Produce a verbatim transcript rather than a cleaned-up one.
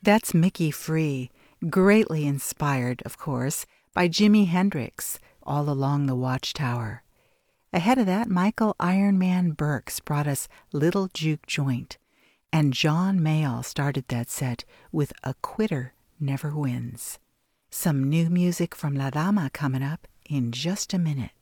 That's Mickey Free, greatly inspired, of course, by Jimi Hendrix, All Along the Watchtower. Ahead of that, Michael Iron Man Burks brought us Little Juke Joint, and John Mayall started that set with A Quitter Never Wins. Some new music from La Dama coming up in just a minute.